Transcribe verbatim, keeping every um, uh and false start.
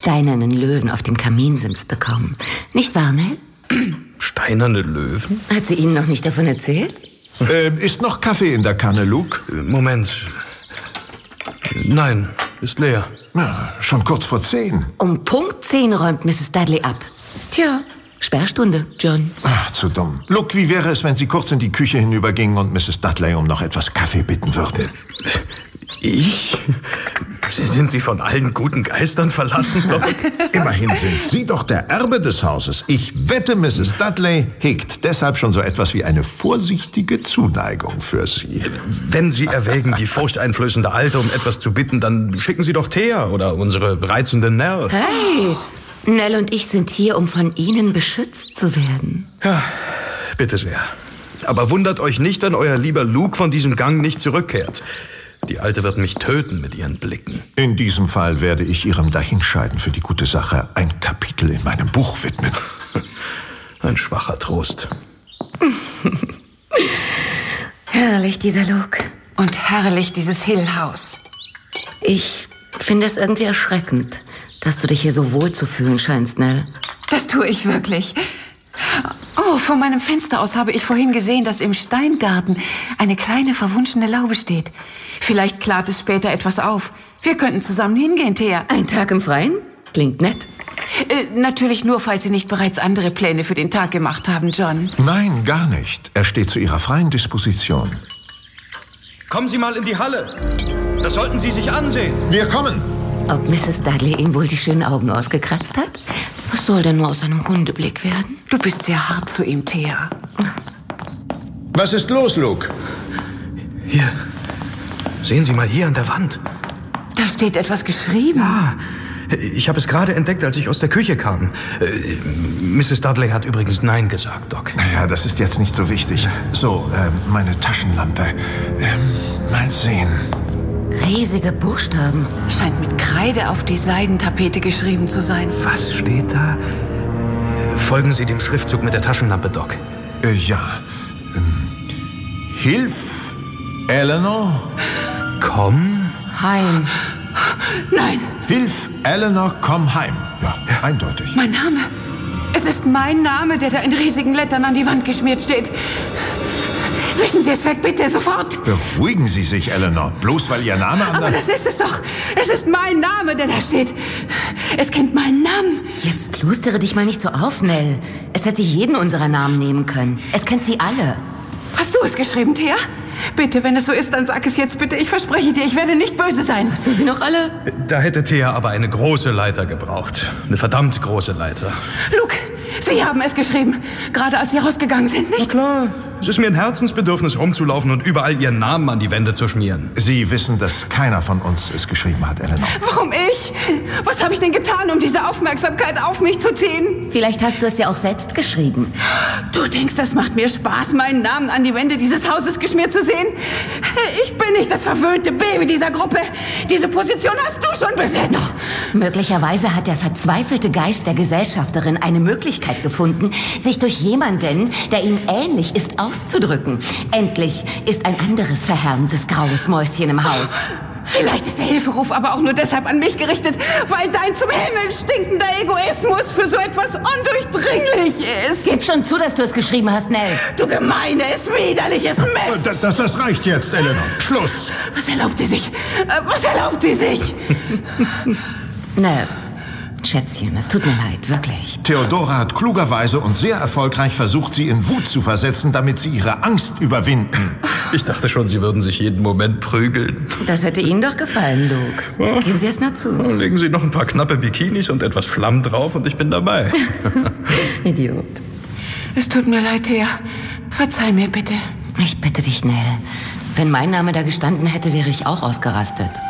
steinernen Löwen auf dem Kaminsims bekommen. Nicht wahr, Nell? Steinerne Löwen? Hat sie Ihnen noch nicht davon erzählt? Äh, ist noch Kaffee in der Kanne, Luke? Moment. Nein, ist leer. Na, schon kurz vor zehn. Um Punkt zehn räumt Misses Dudley ab. Tja, Sperrstunde, John. Ach, zu dumm. Luke, wie wäre es, wenn Sie kurz in die Küche hinübergingen und Misses Dudley um noch etwas Kaffee bitten würden? Ich? Sind Sie von allen guten Geistern verlassen, Doc? Immerhin sind Sie doch der Erbe des Hauses. Ich wette, Misses Dudley hegt deshalb schon so etwas wie eine vorsichtige Zuneigung für Sie. Wenn Sie erwägen, die furchteinflößende Alte um etwas zu bitten, dann schicken Sie doch Thea oder unsere reizende Nell. Hey, Nell und ich sind hier, um von Ihnen beschützt zu werden. Ja, bitte sehr. Aber wundert euch nicht, wenn euer lieber Luke von diesem Gang nicht zurückkehrt. Die Alte wird mich töten mit ihren Blicken. In diesem Fall werde ich Ihrem Dahinscheiden für die gute Sache ein Kapitel in meinem Buch widmen. Ein schwacher Trost. Herrlich, dieser Luke. Und herrlich, dieses Hill-Haus. Ich finde es irgendwie erschreckend, dass du dich hier so wohl zu fühlen scheinst, Nell. Das tue ich wirklich. Oh, von meinem Fenster aus habe ich vorhin gesehen, dass im Steingarten eine kleine verwunschene Laube steht. Vielleicht klart es später etwas auf. Wir könnten zusammen hingehen, Thea. Ein Tag im Freien? Klingt nett. Äh, natürlich nur, falls Sie nicht bereits andere Pläne für den Tag gemacht haben, John. Nein, gar nicht. Er steht zu Ihrer freien Disposition. Kommen Sie mal in die Halle. Das sollten Sie sich ansehen. Wir kommen. Ob Misses Dudley ihm wohl die schönen Augen ausgekratzt hat? Was soll denn nur aus einem Hundeblick werden? Du bist sehr hart zu ihm, Thea. Was ist los, Luke? Hier. Sehen Sie mal hier an der Wand. Da steht etwas geschrieben. Ja, ich habe es gerade entdeckt, als ich aus der Küche kam. Äh, Misses Dudley hat übrigens Nein gesagt, Doc. Naja, das ist jetzt nicht so wichtig. So, ähm, meine Taschenlampe. Ähm, mal sehen. Riesige Buchstaben. Scheint mit Kreide auf die Seidentapete geschrieben zu sein. Was steht da? Folgen Sie dem Schriftzug mit der Taschenlampe, Doc. Äh, ja. Ähm, Hilf, Eleanor. Komm. Heim. Nein. Hilf, Eleanor, komm heim. Ja, ja, eindeutig. Mein Name. Es ist mein Name, der da in riesigen Lettern an die Wand geschmiert steht. Wischen Sie es weg, bitte, sofort. Beruhigen Sie sich, Eleanor. Bloß weil Ihr Name an Aber das ist es doch. Es ist mein Name, der da steht. Es kennt meinen Namen. Jetzt plustere dich mal nicht so auf, Nell. Es hätte jeden unserer Namen nehmen können. Es kennt sie alle. Hast du es geschrieben, Thea? Bitte, wenn es so ist, dann sag es jetzt bitte. Ich verspreche dir, ich werde nicht böse sein. Hast du sie noch alle? Da hätte Thea aber eine große Leiter gebraucht. Eine verdammt große Leiter. Luke, Sie haben es geschrieben. Gerade als Sie rausgegangen sind, Na nicht? klar. Es ist mir ein Herzensbedürfnis, rumzulaufen und überall Ihren Namen an die Wände zu schmieren. Sie wissen, dass keiner von uns es geschrieben hat, Eleanor. Warum ich? Was habe ich denn getan, um diese Aufmerksamkeit auf mich zu ziehen? Vielleicht hast du es ja auch selbst geschrieben. Du denkst, das macht mir Spaß, meinen Namen an die Wände dieses Hauses geschmiert zu sehen? Ich bin nicht das verwöhnte Baby dieser Gruppe. Diese Position hast du schon besetzt. Möglicherweise hat der verzweifelte Geist der Gesellschafterin eine Möglichkeit gefunden, sich durch jemanden, der ihm ähnlich ist, auszudrücken. Endlich ist ein anderes verhärmtes graues Mäuschen im Haus. Vielleicht ist der Hilferuf aber auch nur deshalb an mich gerichtet, weil dein zum Himmel stinkender Egoismus für so etwas undurchdringlich ist. Gib schon zu, dass du es geschrieben hast, Nell. Du gemeines, widerliches Mist. Das, das, das reicht jetzt, Eleanor. Schluss. Was erlaubt sie sich? Was erlaubt sie sich? Nell, Schätzchen, es tut mir leid, wirklich. Theodora hat klugerweise und sehr erfolgreich versucht, sie in Wut zu versetzen, damit sie ihre Angst überwinden. Ich dachte schon, Sie würden sich jeden Moment prügeln. Das hätte Ihnen doch gefallen, Luke. Geben Sie es nur zu. Legen Sie noch ein paar knappe Bikinis und etwas Schlamm drauf und ich bin dabei. Idiot. Es tut mir leid, Thea. Verzeih mir bitte. Ich bitte dich, Nell. Wenn mein Name da gestanden hätte, wäre ich auch ausgerastet.